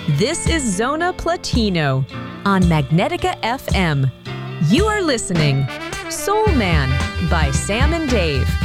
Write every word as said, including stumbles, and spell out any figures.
This is Zona Platino on Magnetica F M. You are listening Soul Man by Sam and Dave.